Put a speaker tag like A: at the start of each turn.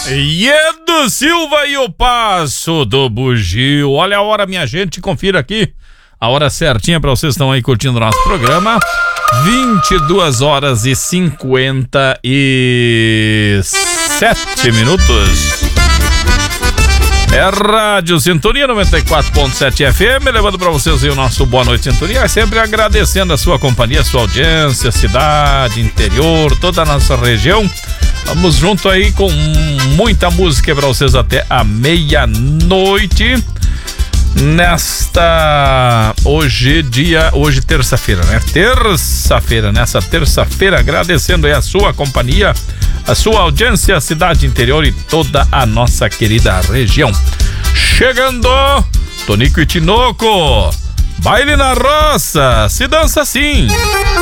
A: Edu Silva e o Passo do Bugio. Olha a hora, minha gente, confira aqui a hora certinha para vocês que estão aí curtindo o nosso programa. 22 horas e 57 minutos. É Rádio Sintonia 94.7 FM, levando para vocês aí o nosso Boa Noite Sintonia, sempre agradecendo a sua companhia, a sua audiência, cidade, interior, toda a nossa região. Vamos junto aí com muita música para vocês até a meia-noite. Hoje terça-feira, né? Nessa terça-feira, agradecendo aí a sua companhia, a sua audiência, a cidade interior e toda a nossa querida região. Chegando, Tonico e Tinoco, baile na roça, se dança assim.